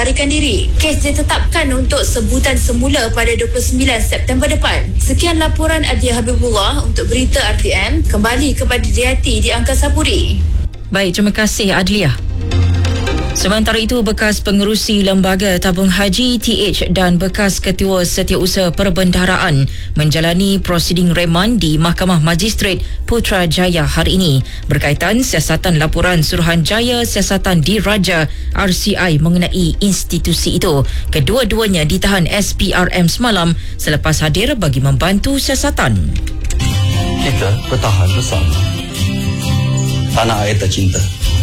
melarikan diri. Kes ditetapkan untuk sebutan semula pada 29 September depan. Sekian laporan Adia Habibullah untuk Berita RTM. Kembali kepada Jayati di Angkasa Puri. Baik, terima kasih Adlia. Sementara itu, bekas pengerusi Lembaga Tabung Haji TH dan bekas Ketua Setiausaha Perbendaharaan menjalani prosiding reman di Mahkamah Magistrat Putrajaya hari ini berkaitan siasatan laporan Suruhanjaya Siasatan Diraja RCI mengenai institusi itu. Kedua-duanya ditahan SPRM semalam selepas hadir bagi membantu siasatan. Kita bertahan bersama. Tanah air tercinta.